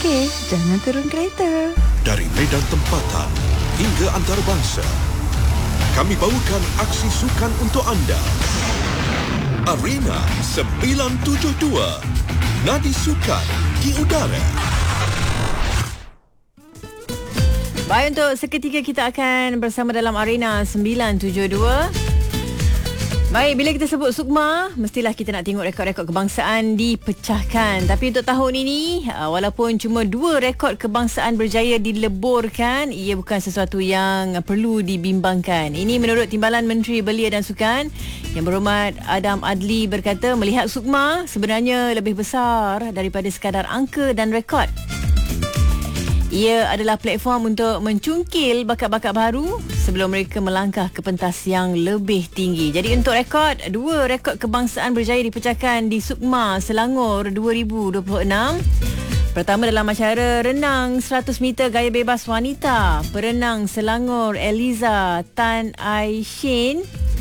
JTK, jangan turun kereta. Dari medan tempatan hingga antarabangsa, kami bawakan aksi sukan untuk anda. Arena 972, nadi sukan di udara. Baik, untuk seketika kita akan bersama dalam Arena 972. Baik, bila kita sebut Sukma, mestilah kita nak tengok rekod-rekod kebangsaan dipecahkan. Tapi untuk tahun ini, walaupun cuma 2 rekod kebangsaan berjaya dileburkan, ia bukan sesuatu yang perlu dibimbangkan. Ini menurut Timbalan Menteri Belia dan Sukan Yang Berhormat Adam Adli berkata, melihat Sukma sebenarnya lebih besar daripada sekadar angka dan rekod. Ia adalah platform untuk mencungkil bakat-bakat baru sebelum mereka melangkah ke pentas yang lebih tinggi. Jadi untuk rekod, 2 rekod kebangsaan berjaya dipecahkan di Sukma Selangor 2026. Pertama dalam acara renang 100 meter gaya bebas wanita, perenang Selangor Eliza Tan Ai Shin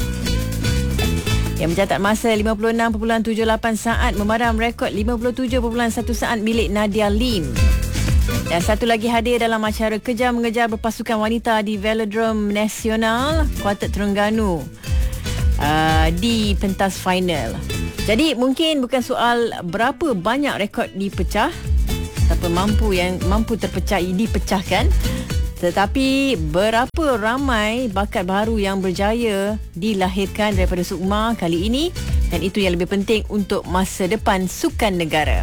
yang mencatat masa 56.78 saat memadam rekod 57.1 saat milik Nadia Lim. Dan satu lagi hadir dalam acara kejar mengejar berpasukan wanita di Velodrome Nasional Kuartet Terengganu di pentas final. Jadi mungkin bukan soal berapa banyak rekod dipecah atau mampu dipecahkan, tetapi berapa ramai bakat baru yang berjaya dilahirkan daripada Sukma kali ini, dan itu yang lebih penting untuk masa depan sukan negara.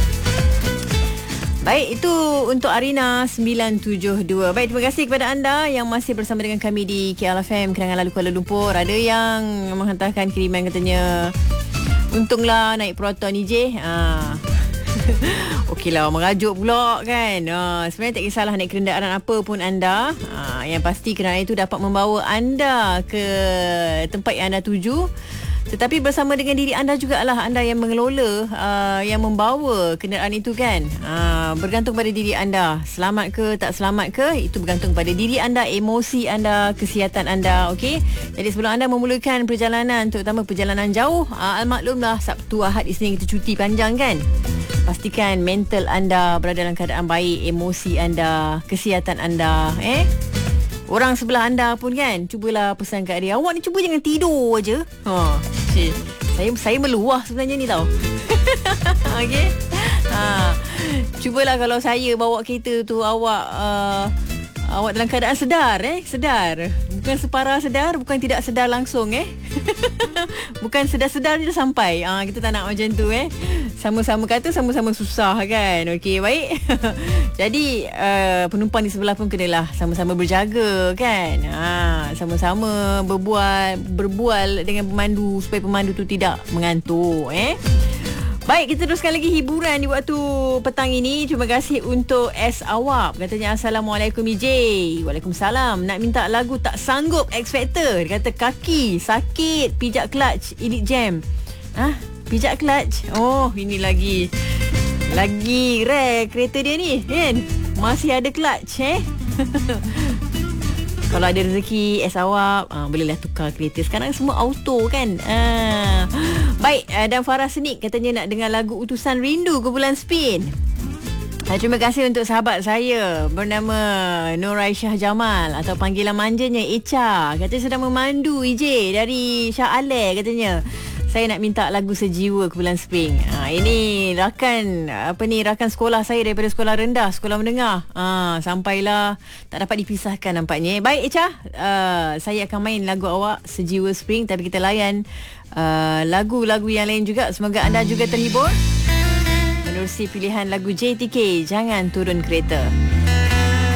Baik, itu untuk Arena 972. Baik, terima kasih kepada anda yang masih bersama dengan kami di KLFM Kenangan Lalu Kuala Lumpur. Ada yang menghantarkan kiriman katanya, untunglah naik peroton ni je. Okeylah, merajuk pula kan. Sebenarnya tak kisahlah naik kenderaan apa pun anda. Yang pasti kenderaan itu dapat membawa anda ke tempat yang anda tuju. Tetapi bersama dengan diri anda jugalah anda yang mengelola, yang membawa kenderaan itu kan. Bergantung pada diri anda. Selamat ke tak selamat ke, itu bergantung pada diri anda, emosi anda, kesihatan anda. Okey. Jadi sebelum anda memulakan perjalanan, terutama perjalanan jauh, almaklumlah Sabtu, Ahad, Isnin kita cuti panjang kan. Pastikan mental anda berada dalam keadaan baik, emosi anda, kesihatan anda. Orang sebelah anda pun kan, cubalah pesan kat dia, awak ni cuba jangan tidur je. Saya meluah sebenarnya ni tau. Okey. Cubalah kalau saya bawa kereta tu, awak dalam keadaan sedar. Sedar. Bukan separah sedar, bukan tidak sedar langsung Bukan sedar-sedar je dah sampai. Kita tak nak macam tu Sama-sama kata, sama-sama susah kan. Okey, baik. Jadi penumpang di sebelah pun kenalah sama-sama berjaga kan. Sama-sama berbual dengan pemandu supaya pemandu tu tidak mengantuk. Baik, kita teruskan lagi hiburan di waktu petang ini. Terima kasih untuk S Awap. Katanya, Assalamualaikum EJ. Waalaikumsalam. Nak minta lagu Tak Sanggup X Factor. Dia kata kaki sakit, pijak clutch Elite Jam. Pijak clutch. Oh, ini lagi rare kereta dia ni kan. Masih ada clutch Kalau ada rezeki S Awap, bolehlah tukar kereta. Sekarang semua auto kan. Baik, dan Farah Senik katanya nak dengar lagu Utusan Rindu kumpulan Spin. Terima kasih untuk sahabat saya bernama Nur Aisyah Jamal atau panggilan manjanya Echa. Katanya sedang memandu EJ dari Shah Aleh katanya. Saya nak minta lagu Sejiwa kumpulan Spring. Ini rakan sekolah saya daripada sekolah rendah, sekolah menengah. Sampailah tak dapat dipisahkan nampaknya. Baik Echa, saya akan main lagu awak Sejiwa Spring, tapi kita layan lagu-lagu yang lain juga. Semoga anda juga terhibur menerusi pilihan lagu JTK Jangan Turun Kereta.